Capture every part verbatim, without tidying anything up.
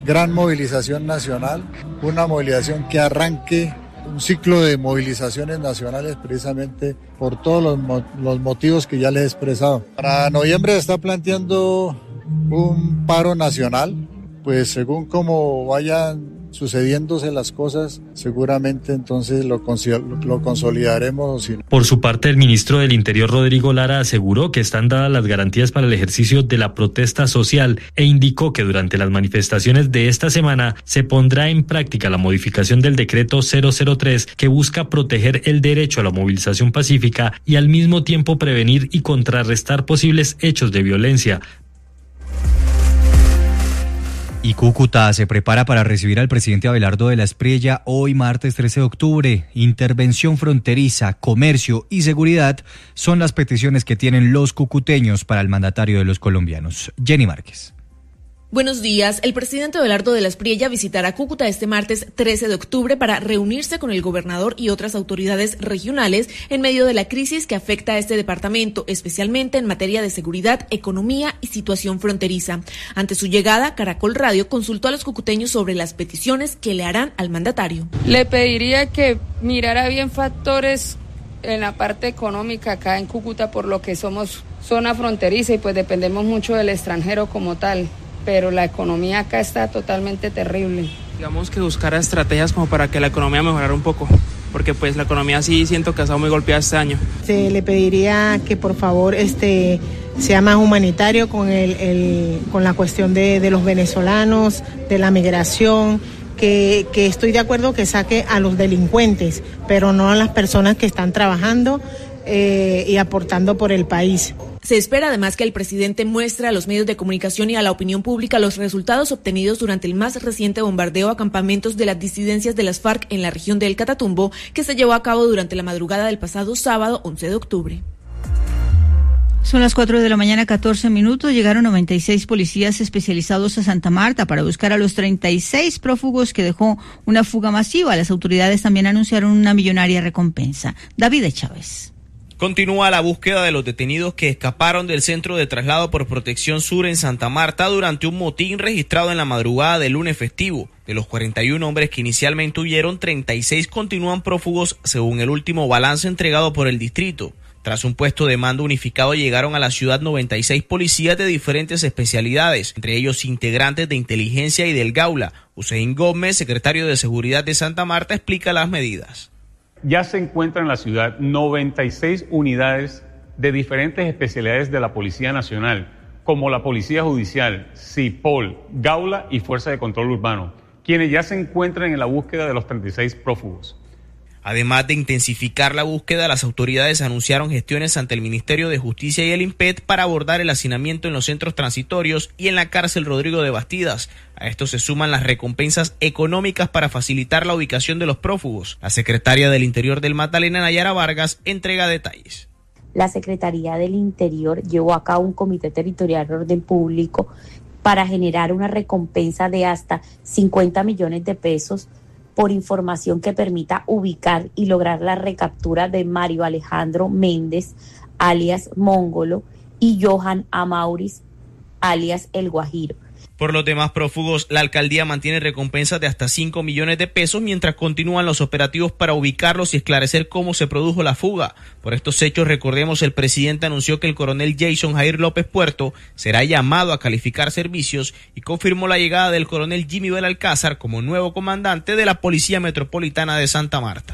Gran movilización nacional, una movilización que arranque un ciclo de movilizaciones nacionales precisamente por todos los, mo- los motivos que ya les he expresado. Para noviembre se está planteando un paro nacional, pues según cómo vayan sucediéndose las cosas, seguramente entonces lo, lo consolidaremos. Por su parte, el ministro del Interior, Rodrigo Lara, aseguró que están dadas las garantías para el ejercicio de la protesta social e indicó que durante las manifestaciones de esta semana se pondrá en práctica la modificación del decreto cero cero tres que busca proteger el derecho a la movilización pacífica y al mismo tiempo prevenir y contrarrestar posibles hechos de violencia. Y Cúcuta se prepara para recibir al presidente Abelardo de la Espriella hoy martes trece de octubre. Intervención fronteriza, comercio y seguridad son las peticiones que tienen los cucuteños para el mandatario de los colombianos. Jenny Márquez. Buenos días. El presidente Abelardo de la Espriella visitará Cúcuta este martes trece de octubre para reunirse con el gobernador y otras autoridades regionales en medio de la crisis que afecta a este departamento, especialmente en materia de seguridad, economía y situación fronteriza. Ante su llegada, Caracol Radio consultó a los cucuteños sobre las peticiones que le harán al mandatario. Le pediría que mirara bien factores en la parte económica acá en Cúcuta, por lo que somos zona fronteriza y pues dependemos mucho del extranjero como tal. Pero la economía acá está totalmente terrible. Digamos que buscar estrategias como para que la economía mejorara un poco, porque pues la economía sí siento que ha estado muy golpeada este año. Se le pediría que por favor este sea más humanitario con el, el con la cuestión de, de los venezolanos, de la migración, que, que estoy de acuerdo que saque a los delincuentes, pero no a las personas que están trabajando eh, y aportando por el país. Se espera además que el presidente muestre a los medios de comunicación y a la opinión pública los resultados obtenidos durante el más reciente bombardeo a campamentos de las disidencias de las FARC en la región del Catatumbo, que se llevó a cabo durante la madrugada del pasado sábado once de octubre. Son las cuatro de la mañana, catorce minutos. Llegaron noventa y seis policías especializados a Santa Marta para buscar a los treinta y seis prófugos que dejó una fuga masiva. Las autoridades también anunciaron una millonaria recompensa. David Chávez. Continúa la búsqueda de los detenidos que escaparon del centro de traslado por Protección Sur en Santa Marta durante un motín registrado en la madrugada del lunes festivo. De los cuarenta y un hombres que inicialmente huyeron, treinta y seis continúan prófugos según el último balance entregado por el distrito. Tras un puesto de mando unificado llegaron a la ciudad noventa y seis policías de diferentes especialidades, entre ellos integrantes de inteligencia y del Gaula. Hussein Gómez, secretario de Seguridad de Santa Marta, explica las medidas. Ya se encuentran en la ciudad noventa y seis unidades de diferentes especialidades de la Policía Nacional, como la Policía Judicial, CIPOL, Gaula y Fuerza de Control Urbano, quienes ya se encuentran en la búsqueda de los treinta y seis prófugos. Además de intensificar la búsqueda, las autoridades anunciaron gestiones ante el Ministerio de Justicia y el INPET para abordar el hacinamiento en los centros transitorios y en la cárcel Rodrigo de Bastidas. A esto se suman las recompensas económicas para facilitar la ubicación de los prófugos. La secretaria del Interior del Magdalena, Nayara Vargas, entrega detalles. La Secretaría del Interior llevó a cabo un comité territorial de orden público para generar una recompensa de hasta cincuenta millones de pesos por información que permita ubicar y lograr la recaptura de Mario Alejandro Méndez, alias Mongolo, y Johan Amauris, alias El Guajiro. Por los demás prófugos, la alcaldía mantiene recompensas de hasta cinco millones de pesos mientras continúan los operativos para ubicarlos y esclarecer cómo se produjo la fuga. Por estos hechos, recordemos, el presidente anunció que el coronel Jason Jair López Puerto será llamado a calificar servicios y confirmó la llegada del coronel Jimmy Belalcázar como nuevo comandante de la Policía Metropolitana de Santa Marta.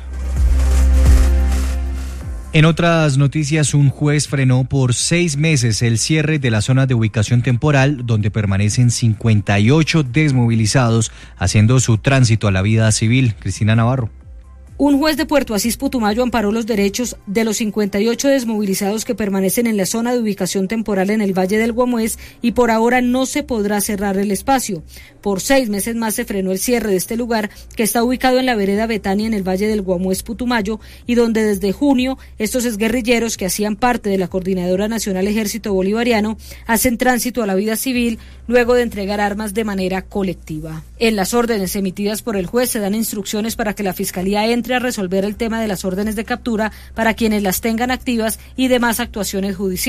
En otras noticias, un juez frenó por seis meses el cierre de la zona de ubicación temporal donde permanecen cincuenta y ocho desmovilizados haciendo su tránsito a la vida civil. Cristina Navarro. Un juez de Puerto Asís, Putumayo, amparó los derechos de los cincuenta y ocho desmovilizados que permanecen en la zona de ubicación temporal en el Valle del Guamués y por ahora no se podrá cerrar el espacio. Por seis meses más se frenó el cierre de este lugar que está ubicado en la vereda Betania en el Valle del Guamués, Putumayo, y donde desde junio estos exguerrilleros que hacían parte de la Coordinadora Nacional Ejército Bolivariano hacen tránsito a la vida civil luego de entregar armas de manera colectiva. En las órdenes emitidas por el juez se dan instrucciones para que la Fiscalía entre a resolver el tema de las órdenes de captura para quienes las tengan activas y demás actuaciones judiciales.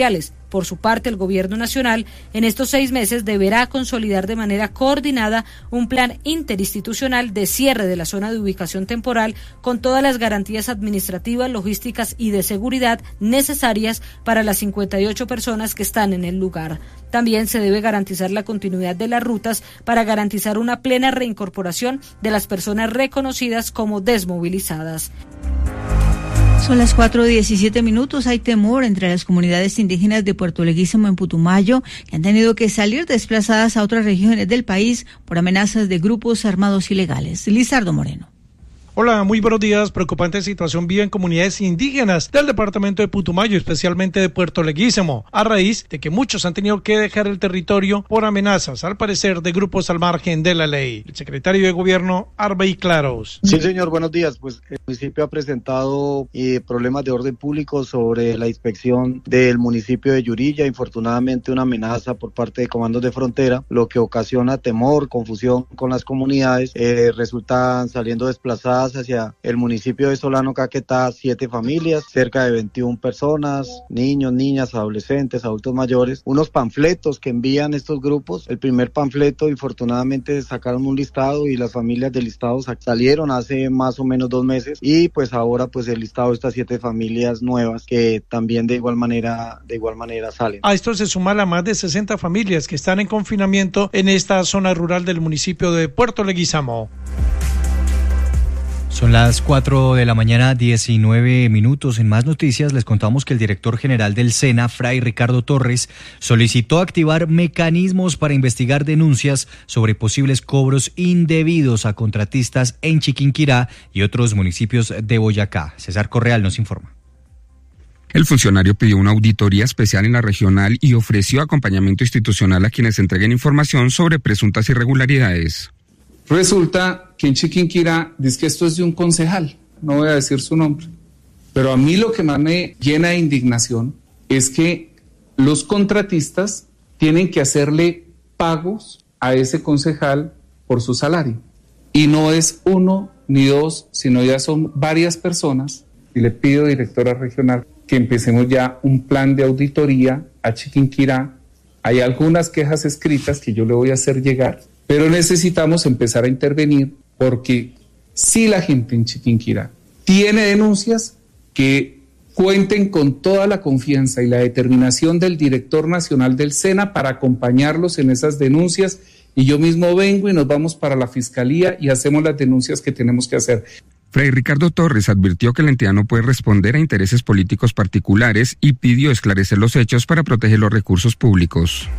Por su parte, el gobierno nacional en estos seis meses deberá consolidar de manera coordinada un plan interinstitucional de cierre de la zona de ubicación temporal con todas las garantías administrativas, logísticas y de seguridad necesarias para las cincuenta y ocho personas que están en el lugar. También se debe garantizar la continuidad de las rutas para garantizar una plena reincorporación de las personas reconocidas como desmovilizadas. Son las cuatro diecisiete minutos. Hay temor entre las comunidades indígenas de Puerto Leguízamo en Putumayo, que han tenido que salir desplazadas a otras regiones del país por amenazas de grupos armados ilegales. Lizardo Moreno. Hola, muy buenos días. Preocupante situación viven comunidades indígenas del departamento de Putumayo, especialmente de Puerto Leguízamo, a raíz de que muchos han tenido que dejar el territorio por amenazas, al parecer, de grupos al margen de la ley. El secretario de Gobierno, Arbey Claros. Sí, señor, buenos días. Pues el municipio ha presentado eh, problemas de orden público sobre la inspección del municipio de Yurilla. Infortunadamente, una amenaza por parte de comandos de frontera, lo que ocasiona temor, confusión con las comunidades. Eh, resultan saliendo desplazadas hacia el municipio de Solano Caquetá, siete familias, cerca de veintiuna personas, niños, niñas, adolescentes, adultos mayores, unos panfletos que envían estos grupos. El primer panfleto, infortunadamente, sacaron un listado y las familias del listado salieron hace más o menos dos meses y pues ahora pues el listado de estas siete familias nuevas que también de igual manera, de igual manera salen. A esto se suma la más de sesenta familias que están en confinamiento en esta zona rural del municipio de Puerto Leguízamo. Son las cuatro de la mañana, diecinueve minutos. En más noticias les contamos que el director general del SENA, Fray Ricardo Torres, solicitó activar mecanismos para investigar denuncias sobre posibles cobros indebidos a contratistas en Chiquinquirá y otros municipios de Boyacá. César Correal nos informa. El funcionario pidió una auditoría especial en la regional y ofreció acompañamiento institucional a quienes entreguen información sobre presuntas irregularidades. Resulta que en Chiquinquirá dice que esto es de un concejal, no voy a decir su nombre, pero a mí lo que más me llena de indignación es que los contratistas tienen que hacerle pagos a ese concejal por su salario. Y no es uno ni dos, sino ya son varias personas. Y le pido, directora regional, que empecemos ya un plan de auditoría a Chiquinquirá. Hay algunas quejas escritas que yo le voy a hacer llegar, pero necesitamos empezar a intervenir porque si la gente en Chiquinquirá tiene denuncias, que cuenten con toda la confianza y la determinación del director nacional del SENA para acompañarlos en esas denuncias, y yo mismo vengo y nos vamos para la fiscalía y hacemos las denuncias que tenemos que hacer. Fray Ricardo Torres advirtió que la entidad no puede responder a intereses políticos particulares y pidió esclarecer los hechos para proteger los recursos públicos.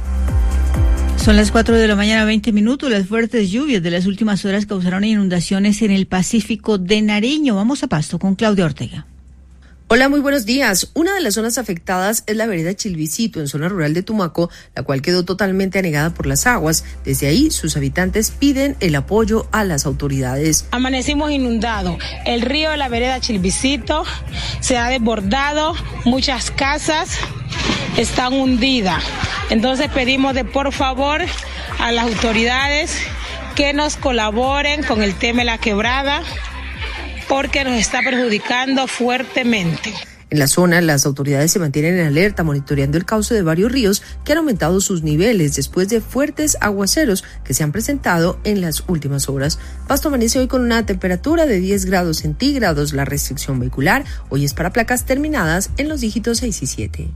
Son las cuatro de la mañana, veinte minutos. Las fuertes lluvias de las últimas horas causaron inundaciones en el Pacífico de Nariño. Vamos a Pasto con Claudia Ortega. Hola, muy buenos días. Una de las zonas afectadas es la vereda Chilvicito, en zona rural de Tumaco, la cual quedó totalmente anegada por las aguas. Desde ahí, sus habitantes piden el apoyo a las autoridades. Amanecimos inundados. El río de la vereda Chilvicito se ha desbordado, muchas casas están hundidas. Entonces pedimos de por favor a las autoridades que nos colaboren con el tema de la quebrada, porque nos está perjudicando fuertemente. En la zona, las autoridades se mantienen en alerta, monitoreando el cauce de varios ríos que han aumentado sus niveles después de fuertes aguaceros que se han presentado en las últimas horas. Pasto amanece hoy con una temperatura de diez grados centígrados. La restricción vehicular hoy es para placas terminadas en los dígitos seis y siete.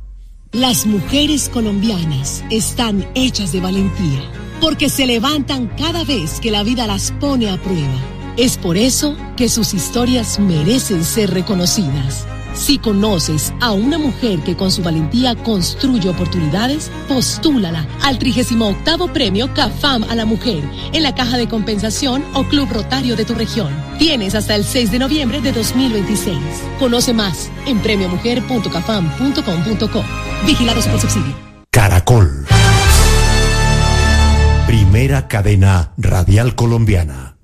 Las mujeres colombianas están hechas de valentía, porque se levantan cada vez que la vida las pone a prueba. Es por eso que sus historias merecen ser reconocidas. Si conoces a una mujer que con su valentía construye oportunidades, postúlala al trigésimo octavo premio CAFAM a la mujer en la caja de compensación o Club Rotario de tu región. Tienes hasta el seis de noviembre de dos mil veintiséis. Conoce más en premio mujer punto cafam punto com punto co. Vigilados por subsidio. Caracol. Primera cadena radial colombiana.